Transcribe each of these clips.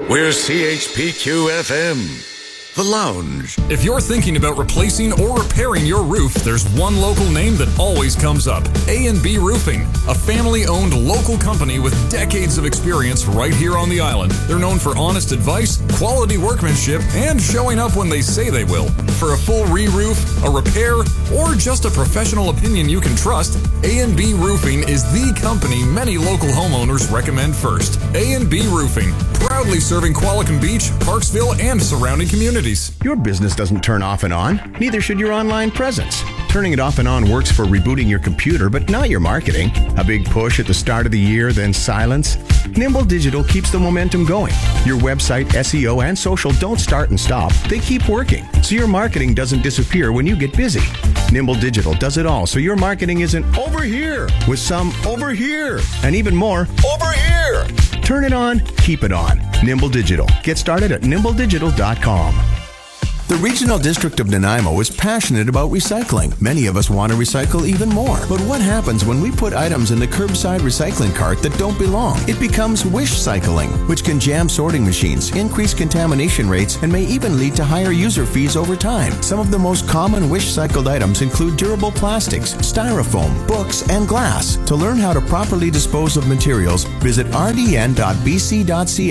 We're CHPQ FM, The Lounge. If you're thinking about replacing or repairing your roof, there's one local name that always comes up. A&B Roofing, a family-owned local company with decades of experience right here on the island. They're known for honest advice, quality workmanship, and showing up when they say they will. For a full re-roof, a repair, or just a professional opinion you can trust, A&B Roofing is the company many local homeowners recommend first. A&B Roofing, proudly serving Qualicum Beach, Parksville, and surrounding communities. Your business doesn't turn off and on, neither should your online presence. Turning it off and on works for rebooting your computer, but not your marketing. A big push at the start of the year, then silence. Nimble Digital keeps the momentum going. Your website, SEO, and social don't start and stop. They keep working, so your marketing doesn't disappear when you get busy. Nimble Digital does it all, so your marketing isn't over here with some over here and even more over here. Turn it on, keep it on. Nimble Digital. Get started at nimbledigital.com. The Regional District of Nanaimo is passionate about recycling. Many of us want to recycle even more. But what happens when we put items in the curbside recycling cart that don't belong? It becomes wish cycling, which can jam sorting machines, increase contamination rates, and may even lead to higher user fees over time. Some of the most common wish cycled items include durable plastics, styrofoam, books, and glass. To learn how to properly dispose of materials, visit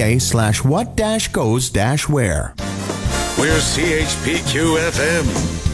rdn.bc.ca/what-goes-where. We're CHPQ FM,